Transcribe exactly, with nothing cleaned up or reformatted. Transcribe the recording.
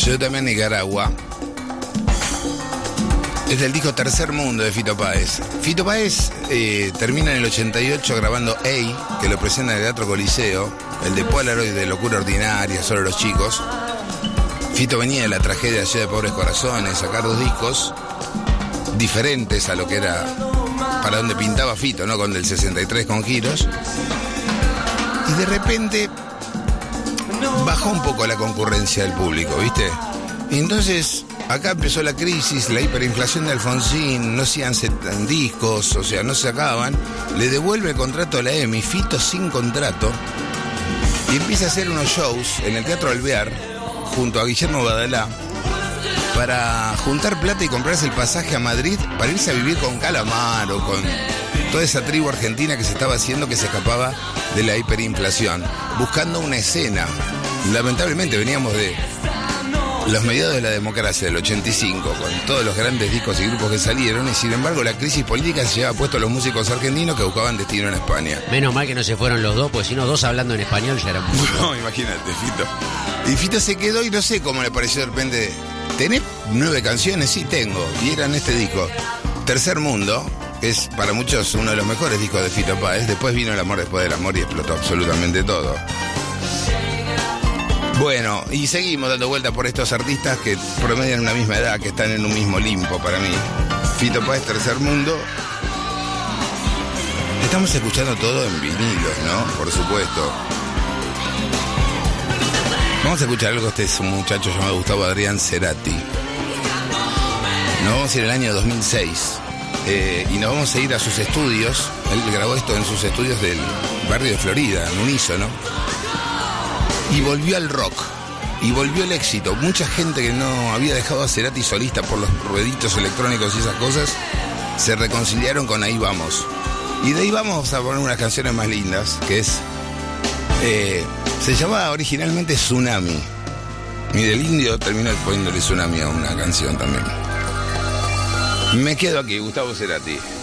Yo también Nicaragua. Es del disco Tercer Mundo de Fito Páez. Fito Páez eh, termina en el ochenta y ocho grabando Ey, que lo presenta en el Teatro Coliseo, el de Polaroid de Locura Ordinaria, Solo los Chicos. Fito venía de la tragedia Llena de Pobres Corazones, sacar dos discos diferentes a lo que era para donde pintaba Fito, ¿no? Con del sesenta y tres con Giros. Y de repente bajó un poco la concurrencia del público, ¿viste? Y entonces acá empezó la crisis, la hiperinflación de Alfonsín, no se hacían discos, o sea, no se sacaban. Le devuelve el contrato a la E M I, Fito sin contrato, y empieza a hacer unos shows en el Teatro Alvear junto a Guillermo Badalá para juntar plata y comprarse el pasaje a Madrid para irse a vivir con Calamaro, con toda esa tribu argentina que se estaba haciendo, que se escapaba de la hiperinflación, buscando una escena. Lamentablemente veníamos de los mediados de la democracia del ochenta y cinco, con todos los grandes discos y grupos que salieron, y sin embargo la crisis política se llevaba puesto a los músicos argentinos que buscaban destino en España. Menos mal que no se fueron los dos, porque si no, dos hablando en español ya era muy... No, imagínate, Fito. Y Fito se quedó y no sé cómo le pareció de repente. ¿Tenés nueve canciones? Sí, tengo. Y eran este disco, Tercer Mundo, que es para muchos uno de los mejores discos de Fito Páez. Después vino El Amor Después del Amor y explotó absolutamente todo. Bueno, y seguimos dando vueltas por estos artistas que promedian una misma edad, que están en un mismo limbo para mí. Fito Páez, Tercer Mundo. Estamos escuchando todo en vinilos, ¿no? Por supuesto. Vamos a escuchar algo. Este es un muchacho llamado Gustavo Adrián Cerati. Nos vamos a ir al año dos mil seis eh, y nos vamos a ir a sus estudios. Él grabó esto en sus estudios del barrio de Florida, en Unísono. Y volvió al rock, y volvió el éxito. Mucha gente que no había dejado a Cerati solista por los rueditos electrónicos y esas cosas, se reconciliaron con Ahí Vamos. Y de ahí vamos a poner unas canciones más lindas, que es... Eh, se llamaba originalmente Tsunami. Y del Indio terminó poniéndole Tsunami a una canción también. Me quedo aquí, Gustavo Cerati.